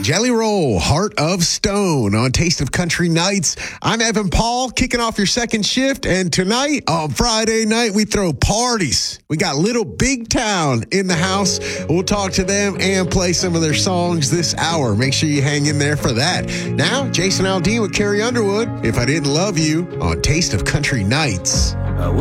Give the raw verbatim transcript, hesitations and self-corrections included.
Jelly Roll, Heart of Stone on Taste of Country Nights. I'm Evan Paul, kicking off your second shift, and tonight, on Friday night, we throw parties. We got Little Big Town in the house. We'll talk to them and play some of their songs this hour. Make sure you hang in there for that. Now, Jason Aldean with Carrie Underwood, If I Didn't Love You on Taste of Country Nights.